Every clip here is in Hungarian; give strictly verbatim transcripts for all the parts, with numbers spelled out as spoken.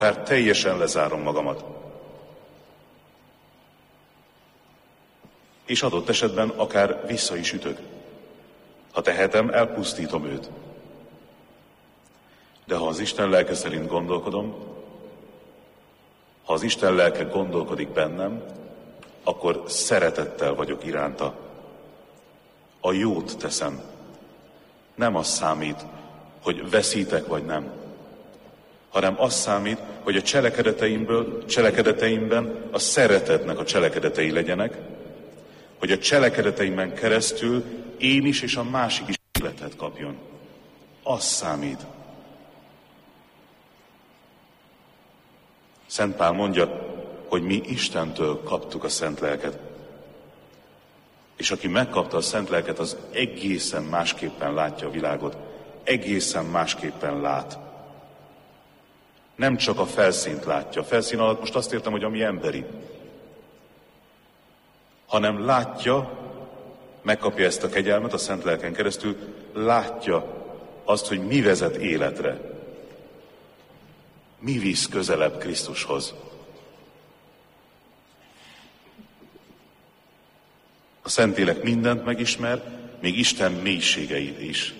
akár teljesen lezárom magamat. És adott esetben akár vissza is ütök. Ha tehetem, elpusztítom őt. De ha az Isten lelke szerint gondolkodom, ha az Isten lelke gondolkodik bennem, akkor szeretettel vagyok iránta. A jót teszem. Nem az számít, hogy veszítek vagy nem, hanem az számít, hogy a cselekedeteimből, cselekedeteimben a szeretetnek a cselekedetei legyenek, hogy a cselekedeteimben keresztül én is és a másik is életet kapjon. Az számít. Szent Pál mondja, hogy mi Istentől kaptuk a Szent Lelket. És aki megkapta a Szent Lelket, az egészen másképpen látja a világot. Egészen másképpen lát. Nem csak a felszínt látja. A felszín alatt most azt értem, hogy ami emberi. Hanem látja, megkapja ezt a kegyelmet a Szent Lelken keresztül, látja azt, hogy mi vezet életre. Mi visz közelebb Krisztushoz. A Szentlélek mindent megismer, még Isten mélységeit is.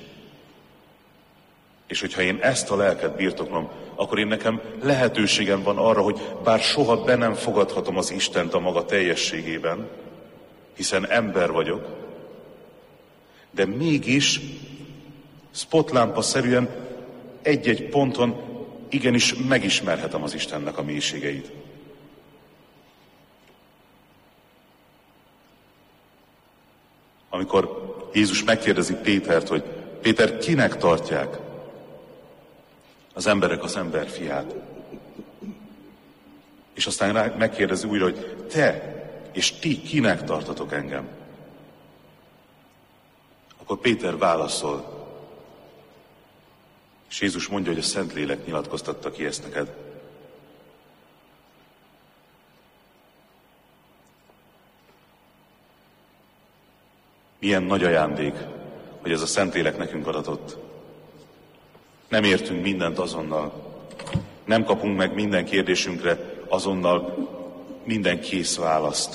És hogyha én ezt a lelket birtoklom, akkor én nekem lehetőségem van arra, hogy bár soha be nem fogadhatom az Istent a maga teljességében, hiszen ember vagyok, de mégis spotlámpa-szerűen egy-egy ponton igenis megismerhetem az Istennek a mélységeit. Amikor Jézus megkérdezi Pétert, hogy Péter, kinek tartják az emberek az emberfiát? És aztán rá megkérdezi újra, hogy te és ti kinek tartatok engem? Akkor Péter válaszol, és Jézus mondja, hogy a Szentlélek nyilatkoztatta ki ezt neked. Milyen nagy ajándék, hogy ez a Szentlélek nekünk adatott. Nem értünk mindent azonnal. Nem kapunk meg minden kérdésünkre azonnal minden kész választ.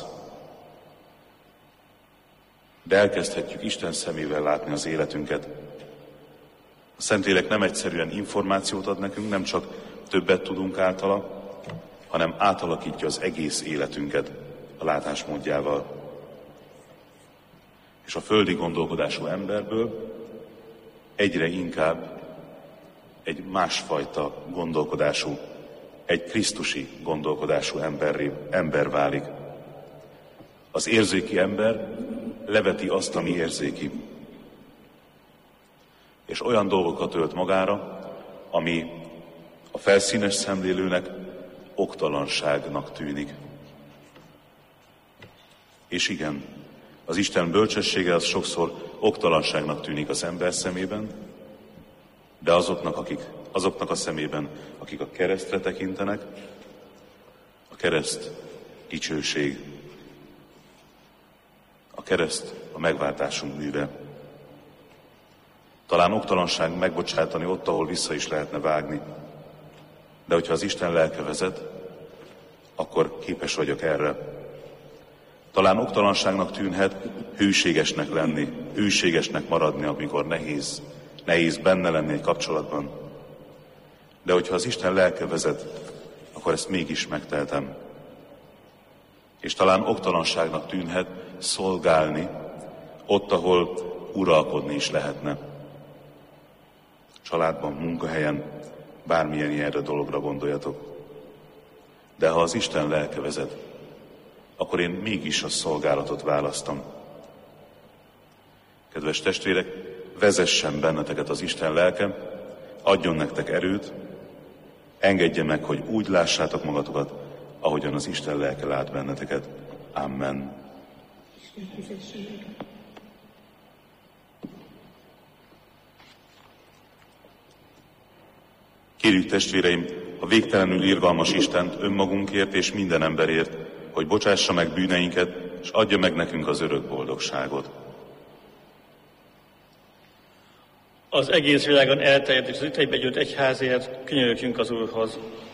De elkezdhetjük Isten szemével látni az életünket. A Szentlélek nem egyszerűen információt ad nekünk, nem csak többet tudunk általa, hanem átalakítja az egész életünket a látásmódjával. És a földi gondolkodású emberből egyre inkább egy másfajta gondolkodású, egy krisztusi gondolkodású emberré, ember válik. Az érzéki ember leveti azt, ami érzéki. És olyan dolgokat ölt magára, ami a felszínes szemlélőnek oktalanságnak tűnik. És igen, az Isten bölcsessége az sokszor oktalanságnak tűnik az ember szemében, de azoknak, akik, azoknak a szemében, akik a keresztre tekintenek, a kereszt dicsőség. A kereszt a megváltásunk műve. Talán oktalanság megbocsátani ott, ahol vissza is lehetne vágni. De hogyha az Isten lelke vezet, akkor képes vagyok erre. Talán oktalanságnak tűnhet hűségesnek lenni, hűségesnek maradni, amikor nehéz, nehéz benne lenni egy kapcsolatban. De hogyha az Isten lelke vezet, akkor ezt mégis megtehetem. És talán oktalanságnak tűnhet szolgálni, ott, ahol uralkodni is lehetne. Családban, munkahelyen, bármilyen ilyenre dologra gondoljatok. De ha az Isten lelke vezet, akkor én mégis a szolgálatot választom. Kedves testvérek, vezessen benneteket az Isten lelke, adjon nektek erőt, engedje meg, hogy úgy lássátok magatokat, ahogyan az Isten lelke lát benneteket. Amen. Kérjük testvéreim, a végtelenül irgalmas Istent önmagunkért és minden emberért, hogy bocsássa meg bűneinket, és adja meg nekünk az örök boldogságot. Az egész világon elterjedt és az itt egybegyűlt egyházért könyörögjünk az Úrhoz.